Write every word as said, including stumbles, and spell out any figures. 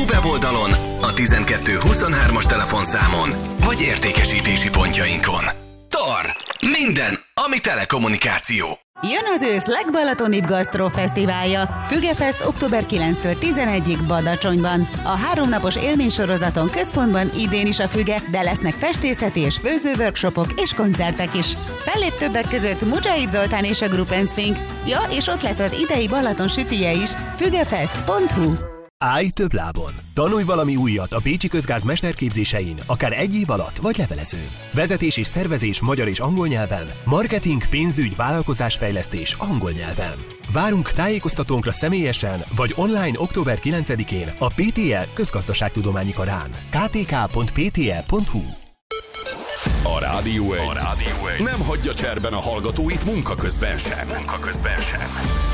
weboldalon, a tizenkettő huszonhármas telefonszámon, vagy értékesítési pontjainkon. Tar! Minden, ami telekommunikáció. Jön az ősz legbalatonibb gasztrofesztiválja. Fügefest október kilencedikétől tizenegyedikéig Badacsonyban. A háromnapos élménysorozaton központban idén is a Füge, de lesznek festészeti és főzőworkshopok és koncertek is. Fellép többek között Mujahid Zoltán és a Group and Swing. Ja, és ott lesz az idei Balaton sütije is. fügefest pont hu. Állj több lábon! Tanulj valami újat a Pécsi Közgáz mesterképzésein, akár egy év alatt vagy levelezőn. Vezetés és szervezés magyar és angol nyelven, marketing, pénzügy, vállalkozásfejlesztés angol nyelven. Várunk tájékoztatónkra személyesen vagy online október kilencedikén a pé té e Közgazdaságtudományi Karán. ká té ká pont pé té e pont hu. A Rádió egy. A Rádió egy nem hagyja cserben a hallgatóit munka közben sem. Munka közben sem.